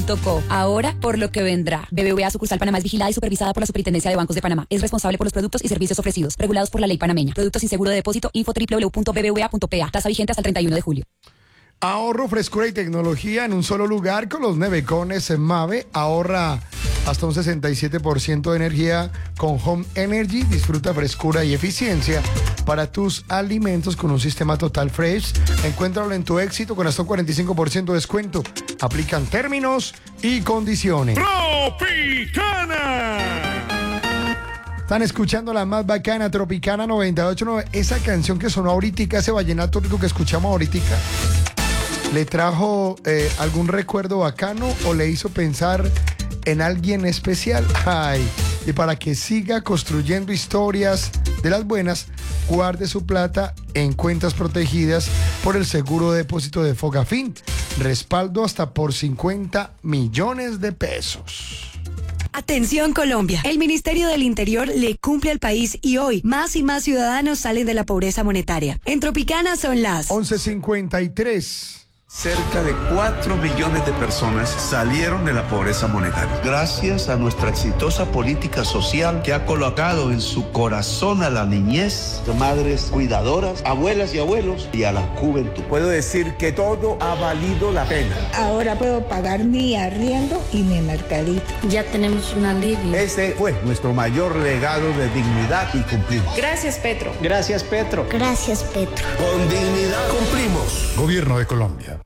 banco.co. Ahora por lo que vendrá. BBVA sucursal Panamá es vigilada y supervisada por la Superintendencia de Bancos de Panamá. Es responsable por los productos y servicios ofrecidos, regulados por la ley panameña. Productos sin seguro de depósito, info www.bbva.pa. Tasa vigente hasta el 31 de julio. Ahorro, frescura y tecnología en un solo lugar con los nevecones en Mave. Ahorra hasta un 67% de energía con Home Energy. Disfruta frescura y eficiencia para tus alimentos con un sistema total fresh. Encuéntralo en Tu Éxito con hasta un 45% de descuento. Aplican términos y condiciones. ¡Tropicana! Están escuchando la más bacana, Tropicana 98.9. Esa canción que sonó ahorita, ese vallenato rico que escuchamos ahorita, ¿le trajo algún recuerdo bacano o le hizo pensar en alguien especial? Ay, y para que siga construyendo historias de las buenas, guarde su plata en cuentas protegidas por el seguro de depósito de Fogafín. Respaldo hasta por 50 millones de pesos. Atención Colombia, el Ministerio del Interior le cumple al país y hoy más y más ciudadanos salen de la pobreza monetaria. En Tropicana son las 11:53. Cerca de 4 millones de personas salieron de la pobreza monetaria. Gracias a nuestra exitosa política social que ha colocado en su corazón a la niñez, de madres cuidadoras, abuelas y abuelos y a la juventud. Puedo decir que todo ha valido la pena. Ahora puedo pagar mi arriendo y mi mercadito. Ya tenemos un alivio. Ese fue nuestro mayor legado de dignidad y cumplir. Gracias, Petro. Gracias, Petro. Gracias, Petro. Con dignidad cumplimos. Gobierno de Colombia.